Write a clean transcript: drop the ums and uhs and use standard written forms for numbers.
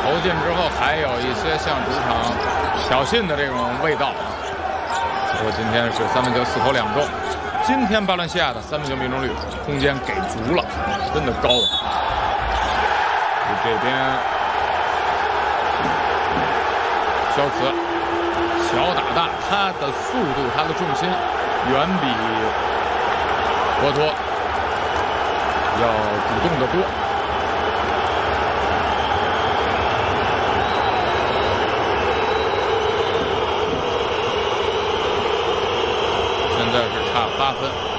投进之后还有一些向主场挑衅的这种味道。不过今天是3分球4投2中，今天巴伦西亚的3分球命中率空间给足了，真的高啊！这边肖茨小打大，他的速度、他的重心远比博托要主动的多。现在是差8分。